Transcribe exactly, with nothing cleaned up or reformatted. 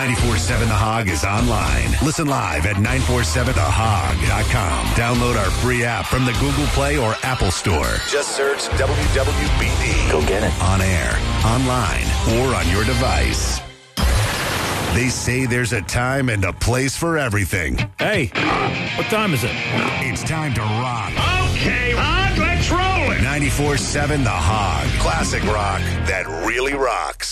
ninety-four seven The Hog is online. Listen live at nine four seven the hog dot com. Download our free app from the Google Play or Apple Store. Just search W W B D. Go get it. On air, online, or on your device. They say there's a time and a place for everything. Hey, what time is it? It's time to rock. Okay, Hog, let's roll it. ninety-four seven The Hog. Classic rock that really rocks.